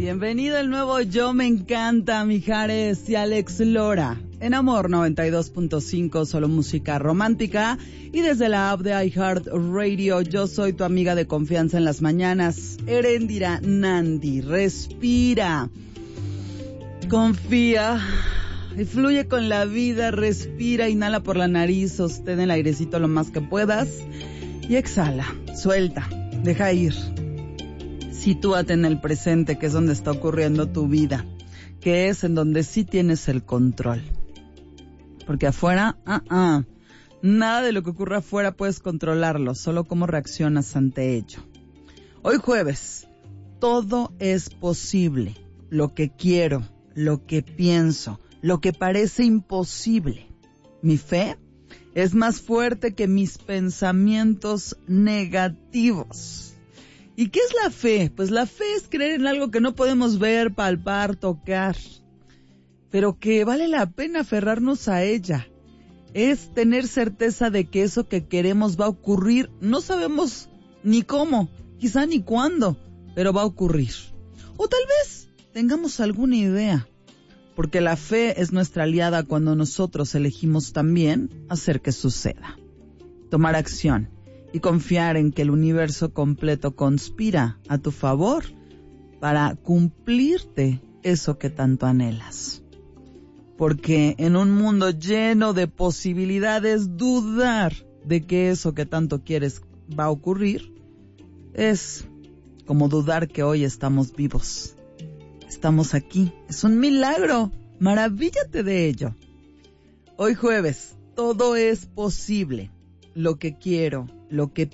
Bienvenido al nuevo Yo Me Encanta, Mijares y Alex Lora. En Amor 92.5, solo música romántica. Y desde la app de iHeartRadio, yo soy tu amiga de confianza en las mañanas, Erendira Nandi. Respira, confía y fluye con la vida. Respira, inhala por la nariz, sostén el airecito lo más que puedas y exhala, suelta, deja ir. Sitúate en el presente, que es donde está ocurriendo tu vida, que es en donde sí tienes el control. Porque afuera, nada de lo que ocurra afuera puedes controlarlo, solo cómo reaccionas ante ello. Hoy jueves, todo es posible. Lo que quiero, lo que pienso, lo que parece imposible. Mi fe es más fuerte que mis pensamientos negativos. ¿Y qué es la fe? Pues la fe es creer en algo que no podemos ver, palpar, tocar, pero que vale la pena aferrarnos a ella. Es tener certeza de que eso que queremos va a ocurrir. No sabemos ni cómo, quizá ni cuándo, pero va a ocurrir. O tal vez tengamos alguna idea, porque la fe es nuestra aliada cuando nosotros elegimos también hacer que suceda. Tomar acción y confiar en que el universo completo conspira a tu favor para cumplirte eso que tanto anhelas. Porque en un mundo lleno de posibilidades, dudar de que eso que tanto quieres va a ocurrir es como dudar que hoy estamos vivos. Estamos aquí. Es un milagro. Maravíllate de ello. Hoy jueves, todo es posible. Lo que quiero, lo que